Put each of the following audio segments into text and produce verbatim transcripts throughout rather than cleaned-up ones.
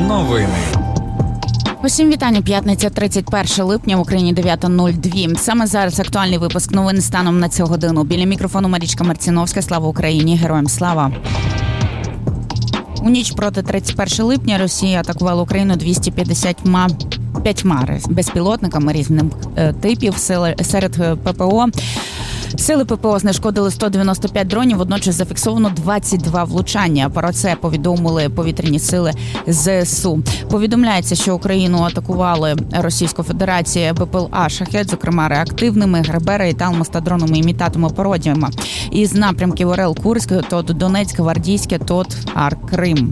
Новини. Усім вітання. П'ятниця, тридцять перше липня, в Україні дев'ята нуль два. Саме зараз актуальний випуск новин станом на цю годину. Біля мікрофону Марічка Марціновська. Слава Україні! Героям слава! У ніч проти тридцять першого липня Росія атакувала Україну двісті п'ятдесят п'ятьма безпілотниками різних типів серед ППО. Сили ППО знешкодили сто дев'яносто п'ять дронів, водночас зафіксовано двадцять два влучання. Про це повідомили повітряні сили ЗСУ. Повідомляється, що Україну атакували Російська Федерація БПЛА «Шахед», зокрема реактивними, Гребера і Талмос та дронами імітатами пародіями. Із напрямків ОРЛ Курськ, ТОТ Донецьк, Гвардійське, ТОТ Ар Крим.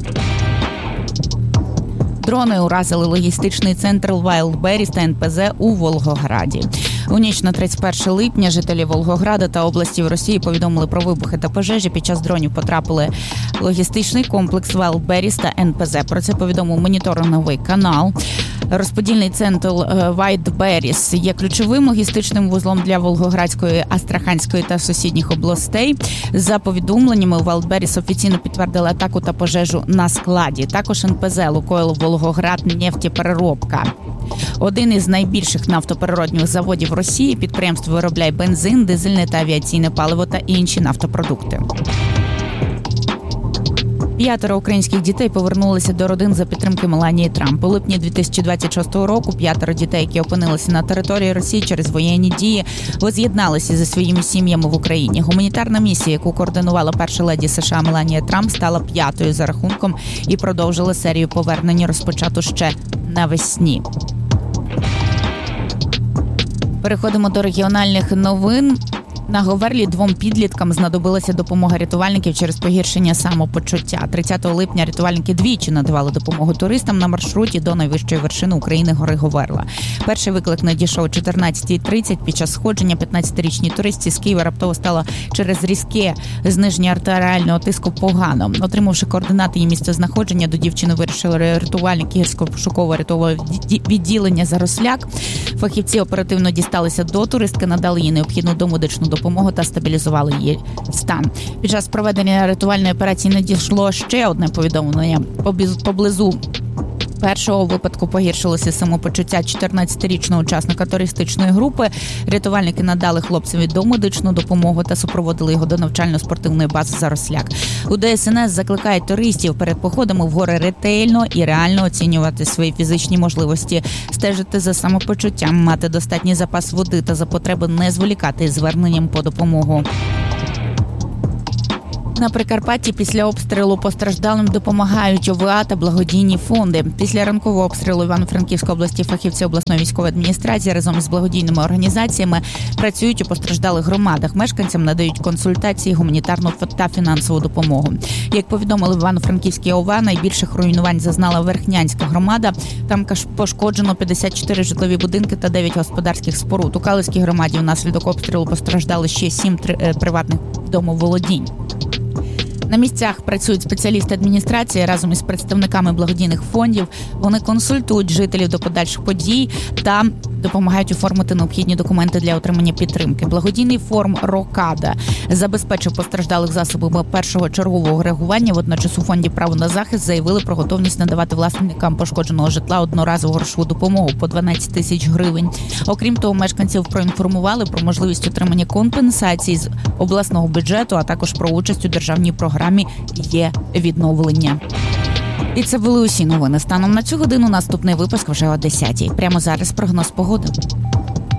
Дрони уразили логістичний центр Вайлдберріс та ен пе зет у Волгограді. У ніч на тридцять перше липня жителі Волгограда та області в Росії повідомили про вибухи та пожежі. Під час дронів потрапили логістичний комплекс Вайлдберріс та ен пе зет. Про це повідомив моніторинговий канал. Розподільний центр Вайлдберріс є ключовим логістичним вузлом для Волгоградської, Астраханської та сусідніх областей. За повідомленнями, Вайлдберріс офіційно підтвердили атаку та пожежу на складі. Також ен пе зет «Лукойл Волгоград нефтепереробка». Один із найбільших нафтопереробних заводів Росії. Підприємство виробляє бензин, дизельне та авіаційне паливо та інші нафтопродукти. П'ятеро українських дітей повернулися до родин за підтримки Меланії Трамп. У липні дві тисячі двадцять шостого року п'ятеро дітей, які опинилися на території Росії через воєнні дії, воз'єдналися зі своїми сім'ями в Україні. Гуманітарна місія, яку координувала перша леді США Меланія Трамп, стала п'ятою за рахунком і продовжила серію повернень, розпочату ще навесні. Переходимо до регіональних новин. На Говерлі двом підліткам знадобилася допомога рятувальників через погіршення самопочуття. тридцятого липня рятувальники двічі надавали допомогу туристам на маршруті до найвищої вершини України гори Говерла. Перший виклик надійшов о чотирнадцятій тридцять. Під час сходження п'ятнадцятирічній туристці з Києва раптово стало через різке зниження артеріального тиску погано. Отримавши координати її місцезнаходження, до дівчини вирішили рятувальники гірсько-пошукового рятового відділення «Заросляк». Фахівці оперативно дісталися до туристки, надали їй необхідну домедичну допомогу та стабілізували її стан. Під час проведення рятувальної операції надійшло ще одне повідомлення. Поблизу першого випадку погіршилося самопочуття чотирнадцятирічного учасника туристичної групи. Рятувальники надали хлопцеві домедичну допомогу та супроводили його до навчально-спортивної бази «Заросляк». У де ес ен ес закликають туристів перед походами в гори ретельно і реально оцінювати свої фізичні можливості, стежити за самопочуттям, мати достатній запас води та за потреби не зволікати із зверненням по допомогу. На Прикарпатті після обстрілу постраждалим допомагають о ве а та благодійні фонди. Після ранкового обстрілу Івано-Франківської області фахівці обласної військової адміністрації разом із благодійними організаціями працюють у постраждалих громадах. Мешканцям надають консультації, гуманітарну та фінансову допомогу. Як повідомили в Івано-Франківській о ве а, найбільших руйнувань зазнала Верхнянська громада. Там пошкоджено п'ятдесят чотири житлові будинки та дев'ять господарських споруд. У Калицькій громаді внаслідок обстрілу постраждали ще сім приватних домоволодінь. На місцях працюють спеціалісти адміністрації разом із представниками благодійних фондів. Вони консультують жителів до подальших подій та допомагають оформити необхідні документи для отримання підтримки. Благодійний фонд «Рокада» забезпечив постраждалих засобами першого чергового реагування. Водночас у фонді «Право на захист» заявили про готовність надавати власникам пошкодженого житла одноразову грошову допомогу по дванадцять тисяч гривень. Окрім того, мешканців проінформували про можливість отримання компенсацій з обласного бюджету, а також про участь у державній програмі «Є відновлення». І це були усі новини. Станом на цю годину наступний випуск вже о десятій. Прямо зараз прогноз погоди.